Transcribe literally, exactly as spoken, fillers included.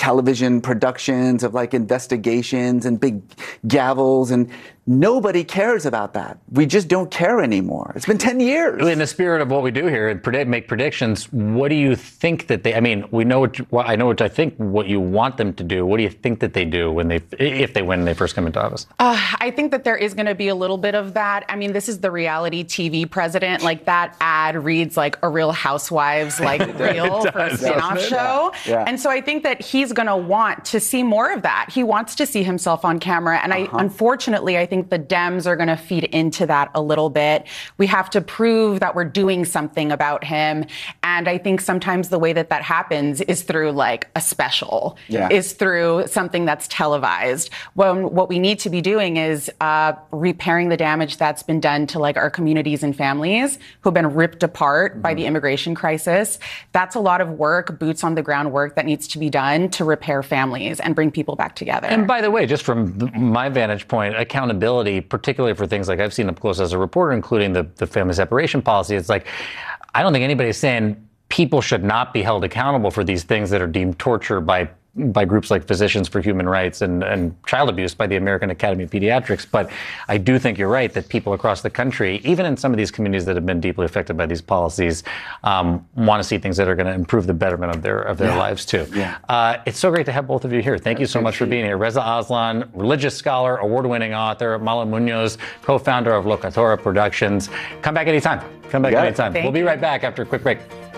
television productions of like investigations and big gavels, and nobody cares about that. We just don't care anymore. It's been ten years. In the spirit of what we do here and predict, make predictions, what do you think that they, I mean, we know what, you, well, I know what I think what you want them to do. What do you think that they do when they, if they win and they first come into office? Uh, I think that there is going to be a little bit of that. I mean, this is the reality T V president. Like, that ad reads like a Real Housewives, like real for a spin-off show. Yeah. Yeah. And so I think that he's going to want to see more of that. He wants to see himself on camera. And uh-huh. I, unfortunately, I think the Dems are going to feed into that a little bit. We have to prove that we're doing something about him. And I think sometimes the way that that happens is through like a special, yeah. is through something that's televised. When what we need to be doing is uh, repairing the damage that's been done to like our communities and families who've been ripped apart mm-hmm. by the immigration crisis. That's a lot of work, boots on the ground work that needs to be done to repair families and bring people back together. And by the way, just from my vantage point, accountability, particularly for things like I've seen up close as a reporter, including the, the family separation policy, it's like, I don't think anybody's saying people should not be held accountable for these things that are deemed torture by by groups like Physicians for Human Rights and, and child abuse by the American Academy of Pediatrics. But I do think you're right that people across the country, even in some of these communities that have been deeply affected by these policies, um, want to see things that are going to improve the betterment of their of their yeah. lives too. Yeah. Uh, it's so great to have both of you here. Thank you so much for being here. Reza Aslan, religious scholar, award-winning author, Mala Munoz, co-founder of Locatora Productions. Come back anytime. Come back anytime. Thank We'll be you. right back after a quick break.